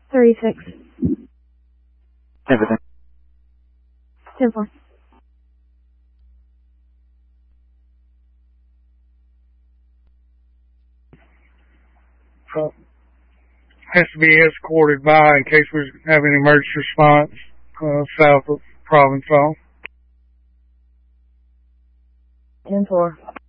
36. Everything. 10-4. Has to be escorted by in case we have an emergency response south of Provençal. 10-4.